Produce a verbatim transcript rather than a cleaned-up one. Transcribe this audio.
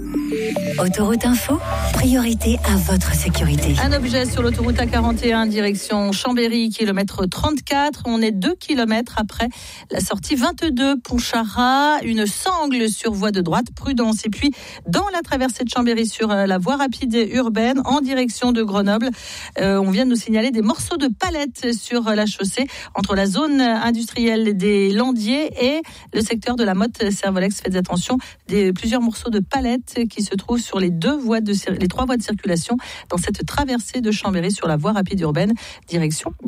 Autoroute Info, priorité à votre sécurité. Un objet sur l'autoroute A quarante et un, direction Chambéry, kilomètre trente-quatre. On est deux kilomètres après la sortie vingt-deux Pontcharrat. Une sangle sur voie de droite, prudence. Et puis, dans la traversée de Chambéry, sur la voie rapide urbaine, en direction de Grenoble, euh, on vient de nous signaler des morceaux de palettes sur la chaussée, entre la zone industrielle des Landiers et le secteur de la Motte-Servolex. Faites attention, des, plusieurs morceaux de palettes qui se trouvent sur les deux voies de les trois voies de circulation dans cette traversée de Chambéry sur la voie rapide urbaine direction